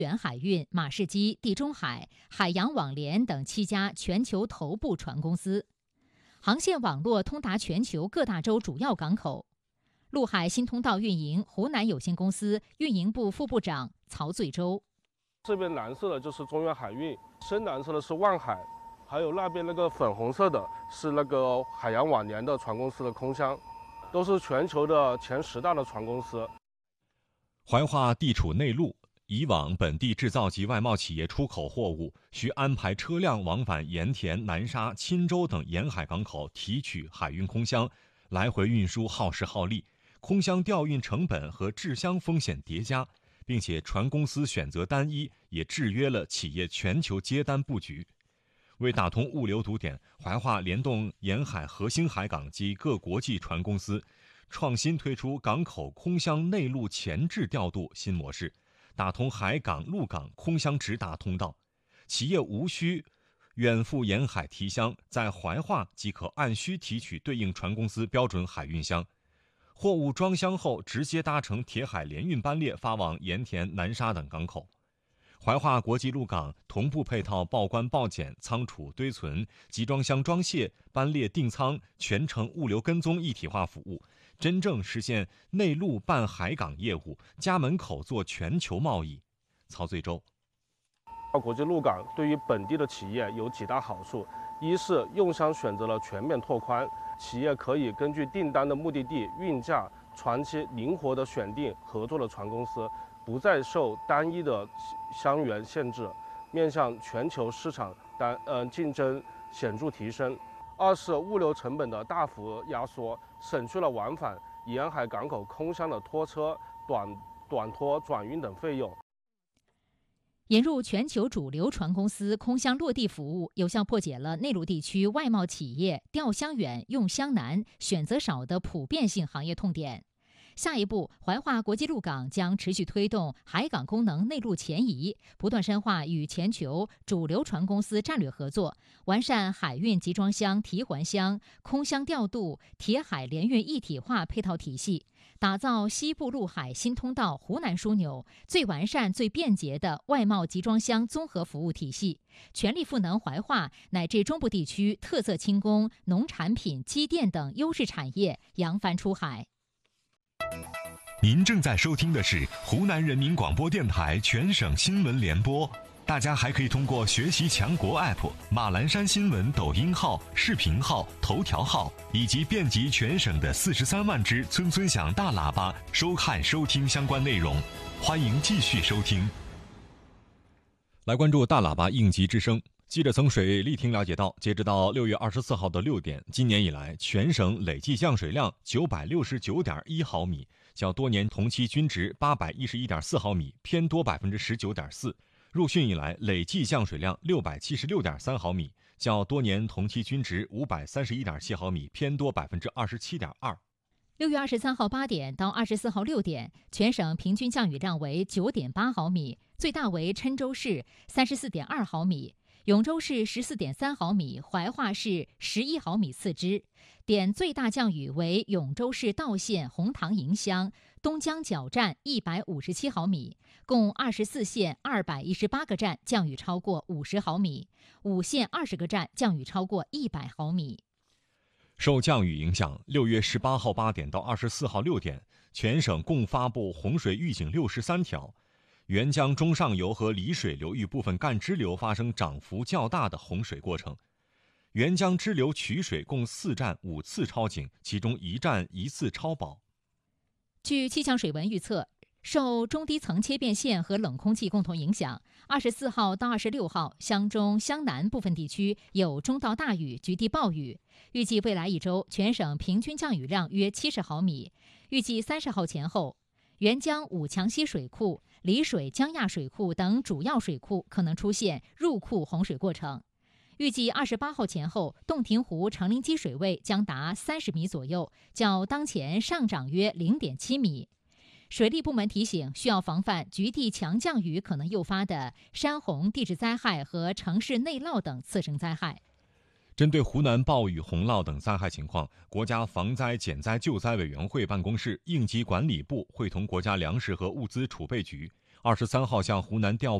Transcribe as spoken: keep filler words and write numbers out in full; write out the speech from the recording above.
远海运、马士基、地中海、海洋网联等七家全球头部船公司，航线网络通达全球各大洲主要港口。陆海新通道运营湖南有限公司运营部副部长曹醉洲： 这边蓝色的就是中远海运，深蓝色的是万海，还有那边那个粉红色的是那个海洋网联的船公司的空箱，都是全球的前十大的船公司。 怀化地处内陆，以往本地制造及外贸企业出口货物需安排车辆往返盐田、南沙、钦州等沿海港口提取海运空箱，来回运输耗时耗力，空箱调运成本和滞箱风险叠加，并且船公司选择单一，也制约了企业全球接单布局。为打通物流堵点，怀化联动沿海核心海港及各国际船公司，创新推出港口空箱内陆前置调度新模式，打通海港、陆港空箱直达通道，企业无需远赴沿海提箱，在怀化即可按需提取对应船公司标准海运箱，货物装箱后直接搭乘铁海联运班列发往盐田、南沙等港口。怀化国际陆港同步配套报关报检、仓储堆存、集装箱装卸、班列订仓、全程物流跟踪一体化服务，真正实现内陆办海港业务，家门口做全球贸易。曹醉洲： 国际陆港对于本地的企业有几大好处，一是用箱选择了全面拓宽，企业可以根据订单的目的地、运价、船期灵活地选定合作的船公司，不再受单一的箱源限制，面向全球市场单呃竞争显著提升。二是物流成本的大幅压缩，省去了往返沿海港口空箱的拖车、短短拖、转运等费用。 引入全球主流船公司空箱落地服务，有效破解了内陆地区外贸企业调箱远、用箱难、选择少的普遍性行业痛点。下一步，怀化国际陆港将持续推动海港功能内陆前移，不断深化与全球主流船公司战略合作，完善海运集装箱、提环箱、空箱调度、铁海联运一体化配套体系，打造西部陆海新通道湖南枢纽最完善、最便捷的外贸集装箱综合服务体系，全力赋能怀化乃至中部地区特色轻工、农产品、机电等优势产业扬帆出海。 您正在收听的是湖南人民广播电台全省新闻联播，大家还可以通过学习强国 A P P、马栏山新闻抖音号、视频号、头条号以及遍及全省的四十三万只村村响大喇叭收看收听相关内容。欢迎继续收听。 来关注大喇叭应急之声。记者从水利厅了解到，截止到六月二十四号的六点，今年以来全省累计降水量九百六十九点一毫米，较多年同期均值八百一十一点四毫米偏多百分之十九点四。入汛以来累计降水量六百七十六点三毫米，较多年同期均值五百三十一点七毫米偏多百分之二十七点二。 六月二十三号八点到二十四号六点，全省平均降雨量为九点八毫米，最大为郴州市三十四点二毫米。永州市十四点三毫米，怀化市十一毫米次之。点最大降雨为永州市道县红塘营乡东江角站一百五十七毫米，共二十四县二百一十八个站降雨超过五十毫米，五县二十个站降雨超过一百毫米。 受降雨影响，六月十八号八点到二十四号六点，全省共发布洪水预警六十三条。沅江中上游和丽水流域部分干支流发生涨幅较大的洪水过程。沅江支流取水共四站五次超警，其中一站一次超保。 据气象水文预测，受中低层切变线和冷空气共同影响，二十四号到二十六号，湘中、湘南部分地区有中到大雨，局地暴雨。预计未来一周，全省平均降雨量约七十毫米。预计三十号前后，沅江武强溪水库、丽水江亚水库等主要水库可能出现入库洪水过程。预计二十八号前后，洞庭湖长陵基水位将达三十米左右，较当前上涨约零点七米。水利部门提醒，需要防范局地强降雨可能诱发的山洪、地质灾害和城市内涝等次生灾害。 针对湖南暴雨、洪涝等灾害情况，国家防灾减灾救灾委员会办公室应急管理部会同国家粮食和物资储备局、 二十三号向湖南调